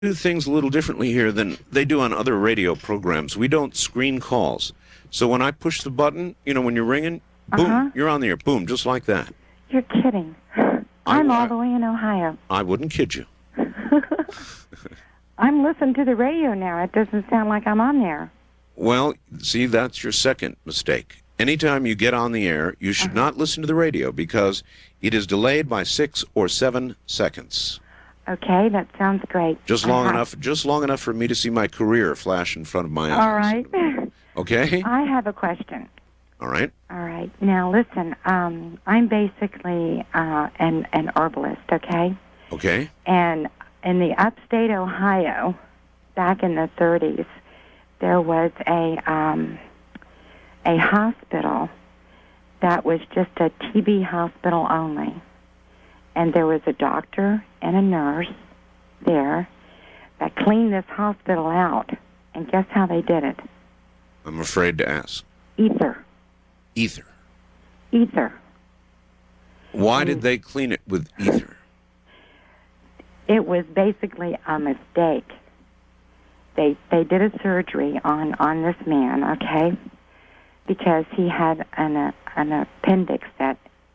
do things a little differently here than they do on other radio programs. We don't screen calls. So when I push the button, when you're ringing, boom, you're on the air. Boom, just like that. You're kidding. I'm all the way in Ohio. I wouldn't kid you. I'm listening to the radio now. It doesn't sound like I'm on there. Well, see, that's your second mistake. Anytime you get on the air, you should not listen to the radio because it is delayed by 6 or 7 seconds. Okay, that sounds great. Just long enough for me to see my career flash in front of my eyes. All right. Okay? I have a question. All right. All right. Now, listen, I'm basically an herbalist, okay? Okay. And in the upstate Ohio, back in the 30s, there was a hospital that was just a TB hospital only. And there was a doctor and a nurse there that cleaned this hospital out. And guess how they did it? I'm afraid to ask. Ether. Ether. Ether. Why did they clean it with ether? It was basically a mistake. They did a surgery on this man, okay? Because he had an appendix that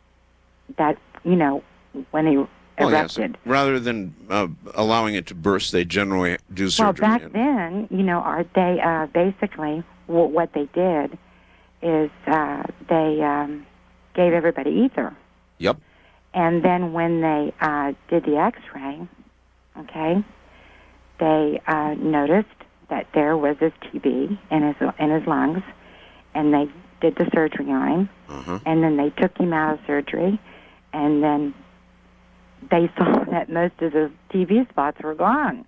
when he erupted. Yes. Rather than allowing it to burst, they generally do surgery. Well, back then, they basically what they did is they gave everybody ether. Yep. And then when they did the X-ray, okay, they noticed that there was this TB in his lungs, and they did the surgery on him, and then they took him out of surgery, and then they saw that most of the TB spots were gone.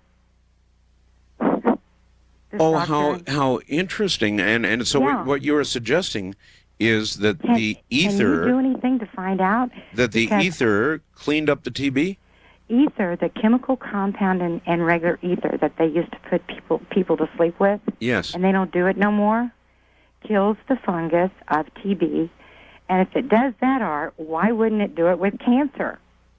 How interesting! And so what you are suggesting is that the ether. Can you do anything to find out that the ether cleaned up the TB? Ether, the chemical compound in regular ether that they used to put people to sleep with. Yes. And they don't do it no more. Kills the fungus of TB. And if it does that, Art, why wouldn't it do it with cancer?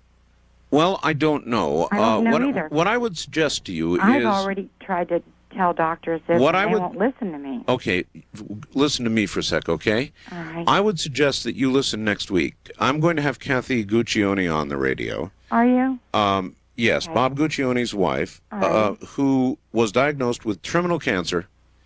Well, I don't know. I don't know either. What I would suggest to you I've already tried to tell doctors this, and they won't listen to me. Okay, listen to me for a sec, okay? All right. I would suggest that you listen next week. I'm going to have Kathy Guccione on the radio. Are you? Yes, okay. Bob Guccione's wife, who was diagnosed with terminal cancer,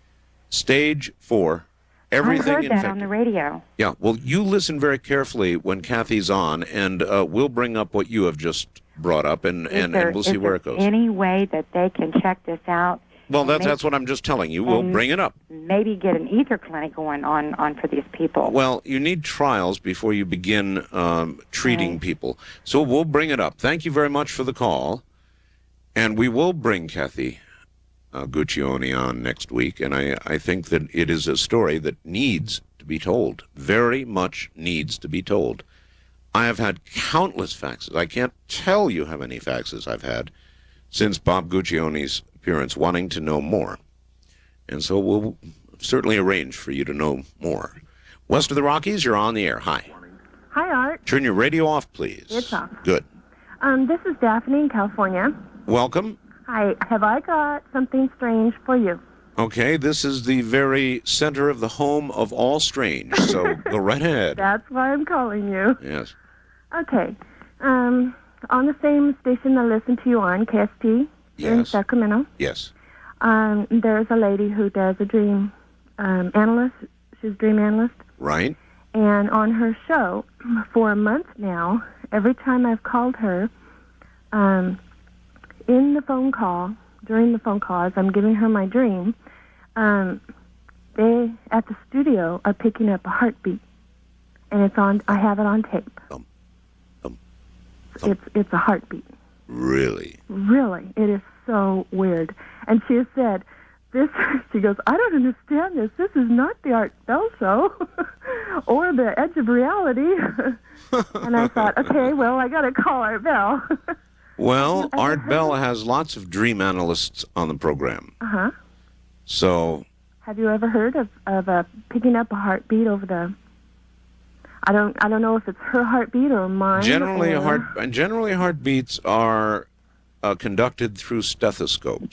stage 4, everything I heard infected. that on the radio. Yeah, well, you listen very carefully when Kathy's on, and we'll bring up what you have just brought up, and we'll see where it goes. Is there any way that they can check this out? Well, that's what I'm just telling you. We'll bring it up. Maybe get an ether clinic going on for these people. Well, you need trials before you begin treating people. So we'll bring it up. Thank you very much for the call. And we will bring Kathy Guccione on next week. And I think that it is a story that needs to be told. Very much needs to be told. I have had countless faxes. I can't tell you how many faxes I've had since Bob Guccione's appearance, wanting to know more. And so we'll certainly arrange for you to know more. West of the Rockies, you're on the air. Hi. Hi, Art. Turn your radio off, please. It's off. Good. This is Daphne in California. Welcome. Hi. Have I got something strange for you? Okay, this is the very center of the home of all strange, so go right ahead. That's why I'm calling you. Yes. Okay. On the same station I listen to you on, KST, in Sacramento. Yes. There's a lady who does a dream analyst. She's a dream analyst. Right. And on her show, for a month now, every time I've called her, in the phone call, during the phone call, as I'm giving her my dream, they, at the studio, are picking up a heartbeat. And it's on, I have it on tape. It's a heartbeat. Really? Really. It is so weird. And she has said, she goes, I don't understand this. This is not the Art Bell Show or the Edge of Reality. And I thought, okay, well, I got to call Art Bell. Well, Art Bell has lots of dream analysts on the program. Uh-huh. So... Have you ever heard of picking up a heartbeat over the... I don't know if it's her heartbeat or mine. Generally, heartbeats are conducted through stethoscopes.